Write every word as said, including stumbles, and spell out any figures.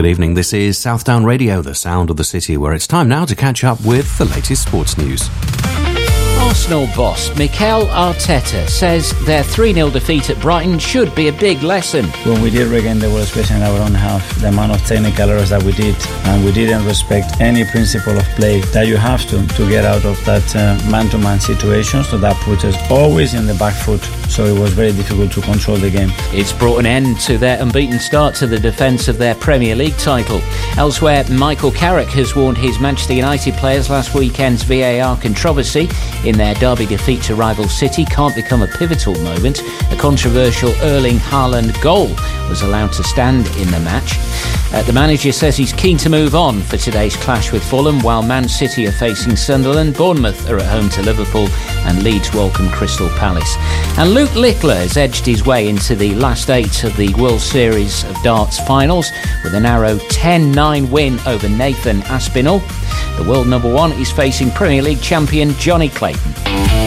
Good evening, this is Southdown Radio, the sound of the city, where it's time now to catch up with the latest sports news. Arsenal boss Mikel Arteta says their three nil defeat at Brighton should be a big lesson. When we did regain the ball, especially in our own half, the amount of technical errors that we did, and we didn't respect any principle of play that you have to to get out of that uh, man-to-man situation, so that puts us always in the back foot, so it was very difficult to control the game. It's brought an end to their unbeaten start to the defence of their Premier League title. Elsewhere, Michael Carrick has warned his Manchester United players last weekend's V A R controversy in their derby defeat to rival City can't become a pivotal moment. A controversial Erling Haaland goal was allowed to stand in the match. Uh, the manager says he's keen to move on for today's clash with Fulham, while Man City are facing Sunderland, Bournemouth are at home to Liverpool, and Leeds welcome Crystal Palace. And Luke Littler has edged his way into the last eight of the World Series of Darts finals with a narrow ten nine win over Nathan Aspinall. The world number one is facing Premier League champion Johnny Clayton.